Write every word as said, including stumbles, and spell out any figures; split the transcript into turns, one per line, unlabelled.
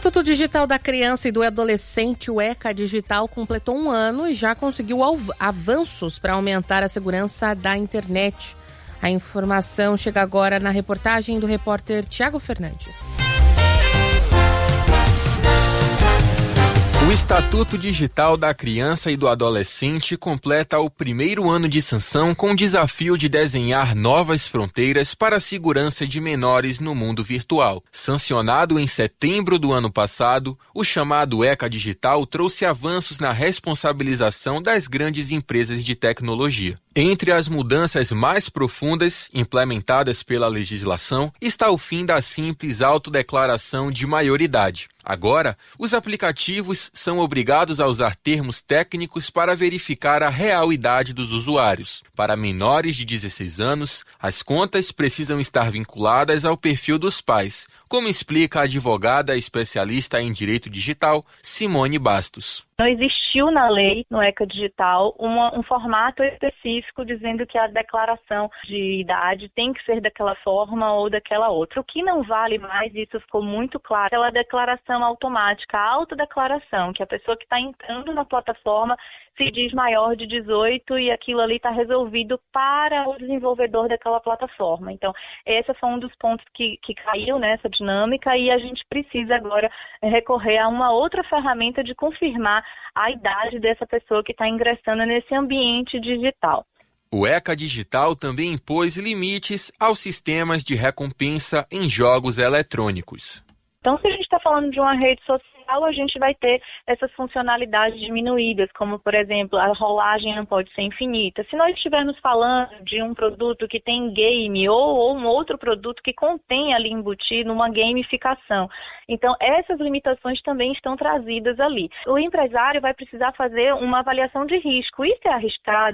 Estatuto Digital da Criança e do Adolescente, o ECA Digital, completou um ano e já conseguiu avanços para aumentar a segurança da internet. A informação chega agora na reportagem do repórter Tiago Fernandes.
O Estatuto Digital da Criança e do Adolescente completa o primeiro ano de sanção com o desafio de desenhar novas fronteiras para a segurança de menores no mundo virtual. Sancionado em setembro do ano passado, o chamado ECA Digital trouxe avanços na responsabilização das grandes empresas de tecnologia. Entre as mudanças mais profundas implementadas pela legislação está o fim da simples autodeclaração de maioridade. Agora, os aplicativos são obrigados a usar termos técnicos para verificar a real idade dos usuários. Para menores de dezesseis anos, as contas precisam estar vinculadas ao perfil dos pais, como explica a advogada especialista em direito digital, Simone Bastos.
Não existiu na lei, no ECA Digital, uma, um formato específico dizendo que a declaração de idade tem que ser daquela forma ou daquela outra. O que não vale mais, isso ficou muito claro, é aquela declaração automática, a autodeclaração, que a pessoa que está entrando na plataforma se diz maior de dezoito e aquilo ali está resolvido para o desenvolvedor daquela plataforma. Então, esse foi um dos pontos que, que caiu nessa dinâmica e a gente precisa agora recorrer a uma outra ferramenta de confirmar a idade dessa pessoa que está ingressando nesse ambiente digital.
O ECA Digital também impôs limites aos sistemas de recompensa em jogos eletrônicos.
Então, se a gente está falando de uma rede social, a gente vai ter essas funcionalidades diminuídas, como, por exemplo, a rolagem não pode ser infinita. Se nós estivermos falando de um produto que tem game ou, ou um outro produto que contém ali embutido uma gamificação. Então, essas limitações também estão trazidas ali. O empresário vai precisar fazer uma avaliação de risco. Isso é arriscado?